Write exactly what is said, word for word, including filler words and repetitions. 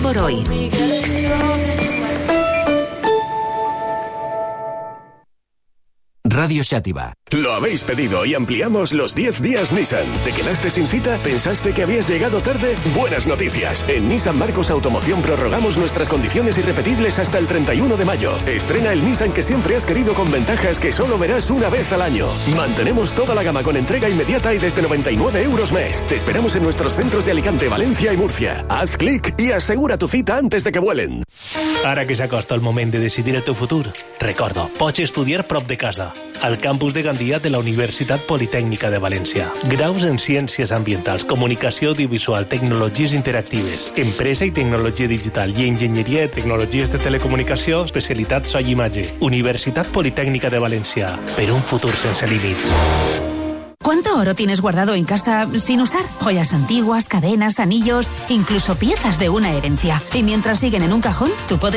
por hoy. Radio Xàtiva. Lo habéis pedido y ampliamos los diez días Nissan. ¿Te quedaste sin cita? ¿Pensaste que habías llegado tarde? Buenas noticias. En Nissan Marcos Automoción prorrogamos nuestras condiciones irrepetibles hasta el treinta y uno de mayo. Estrena el Nissan que siempre has querido con ventajas que solo verás una vez al año. Mantenemos toda la gama con entrega inmediata y desde noventa y nueve euros mes. Te esperamos en nuestros centros de Alicante, Valencia y Murcia. Haz clic y asegura tu cita antes de que vuelen. Ara que s'acosta el moment de decidir el teu futur, recordo, pots estudiar prop de casa, al campus de Gandia de la Universitat Politècnica de València. Graus en Ciències Ambientals, Comunicació Audiovisual, Tecnologies Interactives, Empresa i Tecnologia Digital i Enginyeria de Tecnologies de Telecomunicació, especialitat so i imatge. Universitat Politècnica de València, per un futur sense límits. ¿Cuánto oro tienes guardado en casa sin usar? Joyas antiguas, cadenas, anillos, incluso piezas de una herencia. Y mientras siguen en un cajón, tú puedes